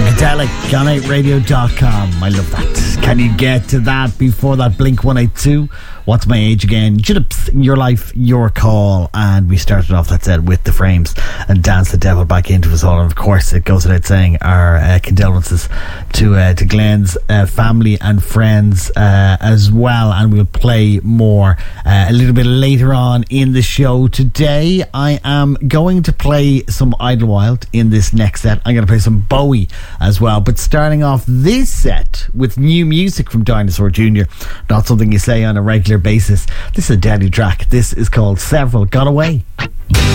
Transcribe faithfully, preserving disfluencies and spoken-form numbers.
Funkadelic on eight radio dot com. I love that. Can you get to that before that? Blink one eighty-two. What's my age again? Junips, your life, your call. And we started off, that said, with The Frames and Dance the Devil back into us all. And of course, it goes without saying our uh, condolences to uh, to Glenn's uh, family and friends uh, as well. And we'll play more uh, a little bit later on in the show today. I am going to play some Idlewild in this next set. I'm going to play some Bowie as well. But starting off this set with new music from Dinosaur Junior Not something you say on a regular basis. This is a deadly track. This is called Several Got Away.